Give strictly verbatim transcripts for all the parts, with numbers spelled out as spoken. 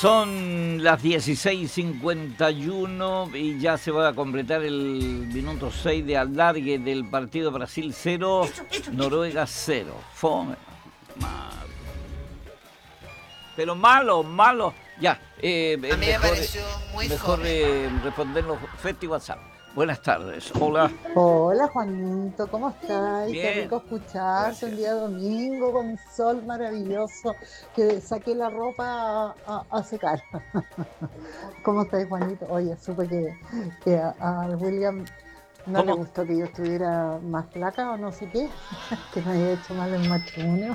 Son las dieciséis cincuenta y uno y ya se va a completar el minuto seis de alargue del partido. Brasil cero, Noruega cero. Fome. Malo. Pero malo, malo. Ya, eh, A mí me mejor, pareció muy mejor fome. eh, responder los Festi WhatsApp. Buenas tardes. Hola. Hola Juanito, ¿cómo estás? Bien. Qué rico escucharte Gracias. un día domingo con sol maravilloso, que saqué la ropa a, a- a secar. ¿Cómo estás, Juanito? Oye, supe que, que a, a William no ¿Cómo? le gustó que yo estuviera más flaca o no sé qué, que me había hecho mal el matrimonio.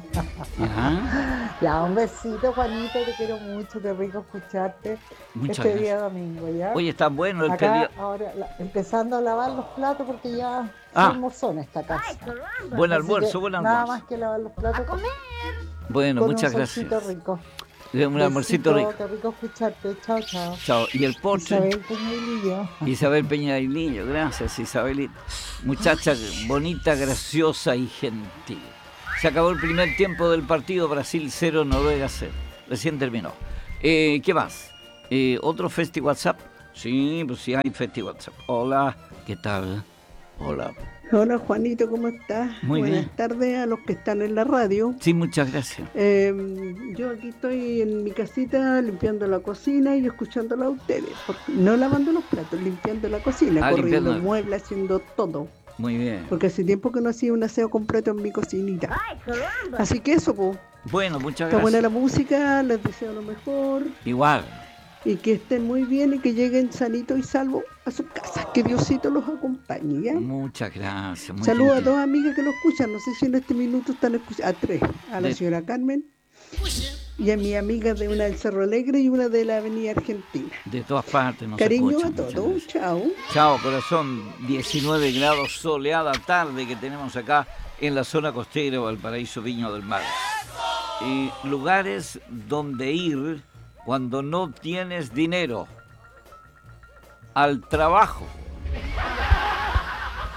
Ya. Ya, un besito, Juanito, te quiero mucho, qué rico escucharte Muchas este gracias. día domingo, ¿ya? Oye, está bueno el Acá pedido. ahora la- empezando a lavar los platos porque ya se Ah. almorzó en esta casa. Buen Así almuerzo, que buen nada almuerzo. más que lavar los platos con, Bueno, con muchas un solcito gracias. rico. Un almuercito Besito, rico. qué rico escucharte. Chao, chao. Chao. ¿Y el postre? Isabel Peñailillo. Isabel Peñailillo, gracias Isabelita. Muchacha bonita, graciosa y gentil. Se acabó el primer tiempo del partido, Brasil cero, Noruega cero. Recién terminó. Eh, ¿Qué más? Eh, ¿Otro Festi WhatsApp? Sí, pues sí hay Festi WhatsApp. Hola, ¿qué tal? Hola. Hola Juanito, ¿cómo estás? Muy Buenas bien. tardes a los que están en la radio. Sí, muchas gracias. Eh, yo aquí estoy en mi casita limpiando la cocina y escuchándola a ustedes. porque- No lavando los platos, limpiando la cocina, Ah, corriendo limpiando. muebles, haciendo todo. Muy bien. Porque hace tiempo que no hacía un aseo completo en mi cocinita. Así que eso, pues. Bueno, muchas Está buena la gracias. música, les deseo lo mejor. Igual. Y que estén muy bien y que lleguen sanitos y salvos a sus casas. Que Diosito los acompañe, ¿ya? Muchas gracias. Muy Saludos a gentil. dos amigas que lo escuchan, no sé si en este minuto están escuchando, a tres, a la De- señora Carmen y a mi amiga de una del Cerro Alegre y una de la Avenida Argentina. De todas partes nos Cariño escuchan. a Muchas todos, gracias. chao. Chao, corazón. diecinueve grados, soleada tarde que tenemos acá en la zona costera Valparaíso, Viña del Mar. Y lugares donde ir cuando no tienes dinero. Al trabajo.